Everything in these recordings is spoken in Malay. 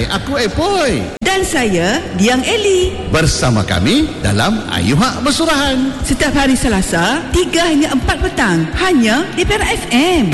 Hai, aku Epoi. Dan saya, Diang Eli. Bersama kami dalam Ayuhak Bersurahan. Setiap hari Selasa, 3 hingga 4 petang. Hanya di Perak FM.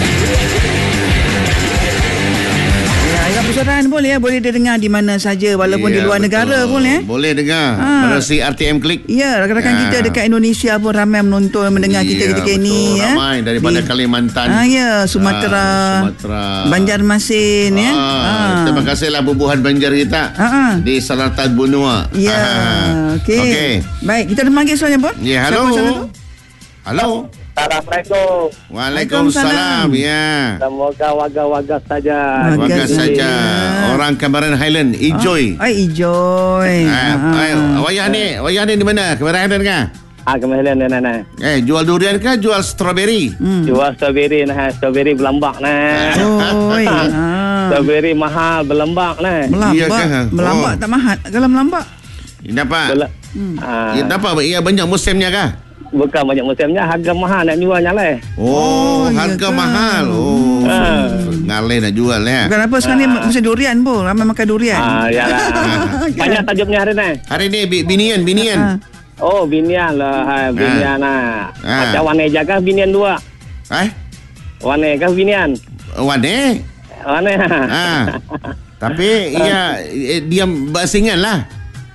Ayuhak Bersurahan boleh didengar di mana saja, walaupun di luar negara pun Boleh dengar. Melalui RTM Klik. Ya, rakan-rakan kita dekat Indonesia pun ramai menonton, mendengar kita ketika ini. Ramai daripada Kalimantan. Sumatera. Banjarmasin. Terima kasihlah bubuhan Banjar kita di Selatan Benua. Ya, okey. Baik, kita ada manggil soalnya pun. Ya, halo. Halo. Assalamualaikum. Waalaikumsalam. Ya. Semoga wagas saja. Wagas saja. Orang Cameron Highland, Ijoy. Ijoy. Wayah ni di mana? Cameron Highland kah? Kemudian nah. Jual durian kah? Jual strawberry? Jual strawberry nah, strawberry berlambak nah. Strawberry mahal berlambak nah. Melambak tak mahal. Kalau melambak dapat. Dapat. Ia banyak musimnya kah? Bukan banyak musimnya, harga mahal nak jualnya lah. Harga mahal. Ngalih nak jual ya. Bukan apa sekarang ni musim durian pun. Ramai makan durian. Yalah. Banyak tajamnya hari ni. Hari ni binian. Binian lah. Binian lah. Macam warna jaga binian 2. Warna kah binian? Warna. Tapi dia bersingan lah.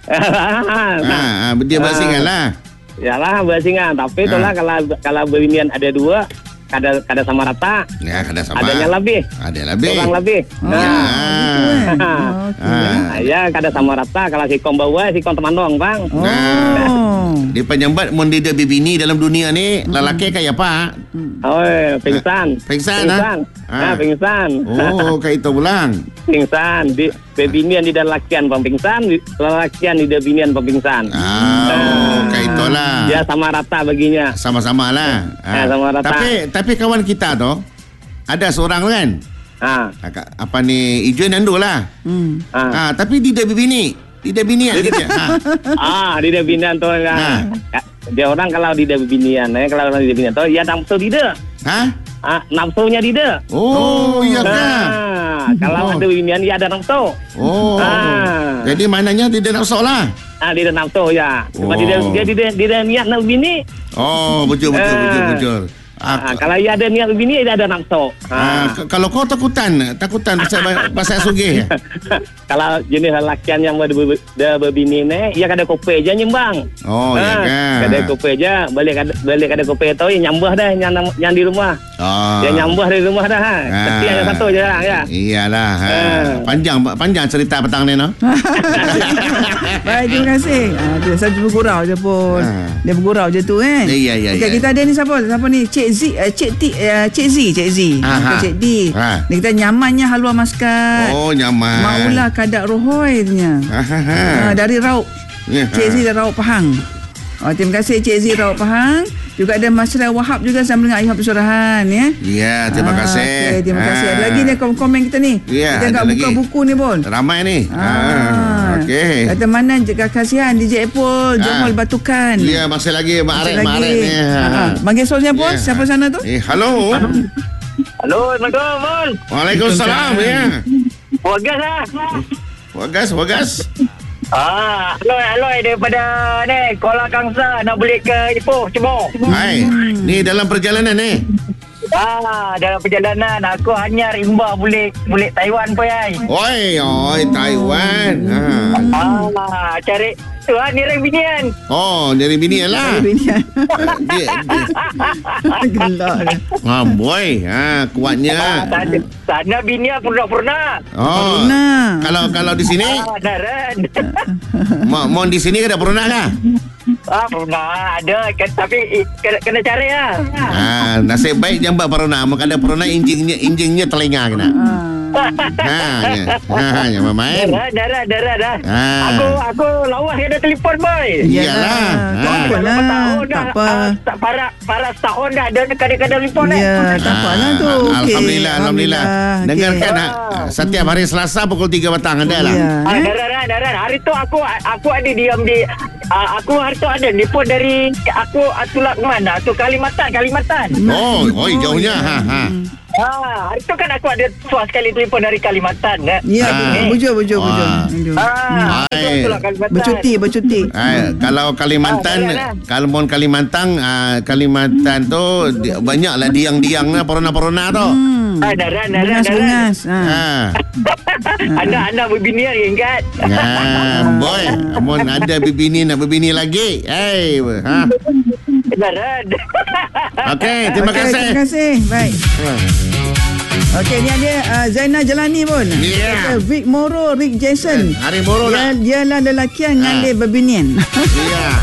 Dia bersingan lah. Yalah bersingan, tapi itulah kalau berbinian ada 2, kada sama rata. Ya, kada sama. Ada lebih. Orang lebih. Ya, kada sama rata. Kalau sikong bawa, sikong temandong, bang. Di penyambat mun dia bini dalam dunia ni, lelaki kayak apa? Pingsan. Pingsan. Kayak itu pulang. Pingsan. Di binian di dalam lakian pingsan, lakian di dalam binian pingsan. Kayak itulah. Ya sama rata baginya. Sama-sama lah. Sama rata. Tapi kawan kita tu ada seorang kan? Apa ni, Ijoy Nando lah. Tapi dia dah bini. Dia binian dia. Dia binian tu kan. Dia orang kalau dia binian, kalau orang dia binian tu ya nafsu dia. Nafsunya dia. Iya kan. Kalau ada binian dia ada nafsu. Jadi maknanya dia nafsu lah. Dia nafsu ya. Cuma dia niat nak bini. Betul. Kalau ia ada niat bini, dia ada nafsu. Kalau kau takutan pasal sugih. Kalau jenis lelakian yang berbini ni, ia kada kopi aja nyembang. Iya kan. Kada kopi aja, balik kada kopi tu nyambah dah yang di rumah. Dia nyambah di rumah dah. Tapi hanya satu je lah ya. Iyalah. Panjang cerita petang ni no. Baik, terima kasih. Dia saja bergurau je pun. Dia bergurau je tu kan. Iya. Kita ada ni siapa ni? Cik Z. Cik Z. Cik D. Dia kata nyamannya halwa maskat. Nyaman. Maulah kadak rohoi punya. Dari Rauk. Cik Z dari Rauk Pahang. Terima kasih Cik Z Rauk Pahang. Juga ada Mas Rai Wahab juga sama dengan Ayuhak Bersurahan ya. Ya, terima kasih. Terima kasih. Ada lagi ni komen kita ni. Kita nak buka buku ni pun. Ramai ni. Okey. Kata mana kasihan DJ Apple Jomol Batukan. Ya, masih lagi Mak Arif ni. Manggil soalnya pun siapa sana tu? Halo. Assalamualaikum. Waalaikumsalam ya. Wagas lah. Wagas. Aloi daripada ni Kuala Kangsar nak balik ke Ipoh Cemor. Hai. Ni dalam perjalanan ni. Dalam perjalanan aku hanya rimba balik Taiwan pun ai. Oi Taiwan. Cari tu ni orang binian. Dari binian lah. Gelak dia. Boy. Kuatnya. Sana binian pernah. Kalau di sini Daran. Mau di sini ada pernah kah? Pernah ada tapi kena cari lah. Nasib baik jambat pernah. Maka ada pernah injingnya telinga kena. Ya main. Darah. Aku lawas ada telefon boy. Iyalah. Tak apa. Para setahun dah ada kadang-kadang telefon Ya, tak apalah tu. Alhamdulillah. Dengarkan setiap hari Selasa pukul 3 petang ada lah. Darah. Hari tu aku ada diam di Aku hari tu ada telefon dari aku Atulak mana? Tu Kalimantan. Oh, jauhnya. Hari tu kan aku ada suas sekali telefon dari Kalimantan. Ya, bujur. Bercuti. Kalau Kalimantan tu banyaklah diang-diang lah, porona-porona tu. Bungas. Anak berbini hari ingat. Boy, amun ada berbini nak berbini lagi. Daran. Okey, terima kasih. Baik. Okey, ni ada Zainal Jelani pun. Vic Moro, Rick Jason. Hari Moro dia lah lelaki yang ngalih berbinian. Ya.